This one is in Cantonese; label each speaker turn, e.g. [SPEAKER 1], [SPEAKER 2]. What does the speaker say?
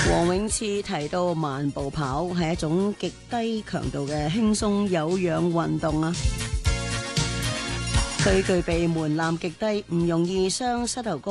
[SPEAKER 1] 黃永賜提到慢步跑係一種極低強度嘅輕鬆有氧運動啊，佢具備門檻極低，唔容易傷膝頭哥。